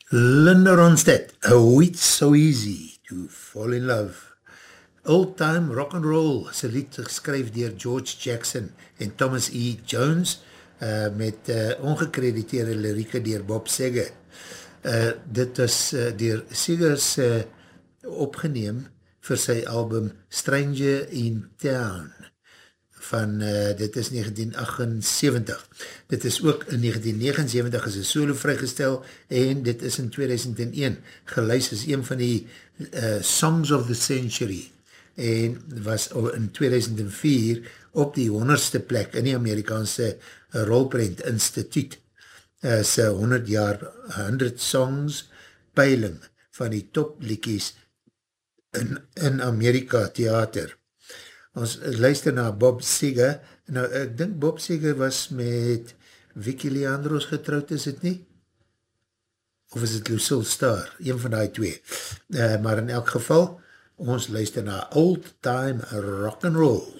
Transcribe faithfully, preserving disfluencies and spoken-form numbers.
Linda Ronstadt, oh, it's so easy to fall in love. Old Time Rock and Roll, is een lied geskryf dier George Jackson en Thomas E. Jones, uh, met uh, ongekrediteerde lirieke dier Bob Seger. Uh, dit was uh, dier Segers uh, opgeneem vir sy album Stranger in Town. Van, uh, dit is negentien agtensewentig. Dit is ook in negentien negenenzewentig is een solo vrygestel en dit is in tweeduisend een gelys as een van die uh, Songs of the Century en was in tweeduisend vier op die honderdste plek in die Amerikaanse Rolprent Instituut uh, sy honderd jaar honderd songs peiling van die top liedjies in, in Amerika theater. Ons luister na Bob Seger. Nou, ek dink Bob Seger was met Vicky Leandros getrouwd, is het nie? Of is het Lucille Starr? Een van die twee. Uh, maar in elk geval, ons luister na Old Time Rock and Roll.